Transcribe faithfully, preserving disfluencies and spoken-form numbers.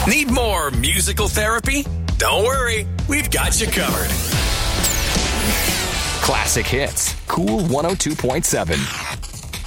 Need more musical therapy? Don't worry, we've got you covered. Classic Hits, Cool one oh two point seven.